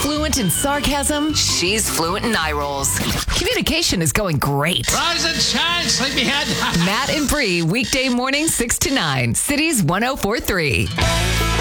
fluent in sarcasm, she's fluent in eye rolls. Communication is going great. Rise and shine, sleepyhead. Matt and Bree, weekday morning 6 to 9, Cities 104.3.